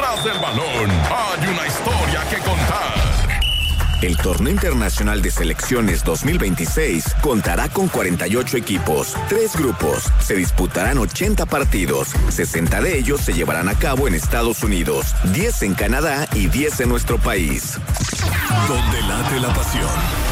Detrás del balón hay una historia que contar. El Torneo Internacional de Selecciones 2026 contará con 48 equipos, 3 grupos. Se disputarán 80 partidos. 60 de ellos se llevarán a cabo en Estados Unidos, 10 en Canadá y 10 en nuestro país. Donde late la pasión.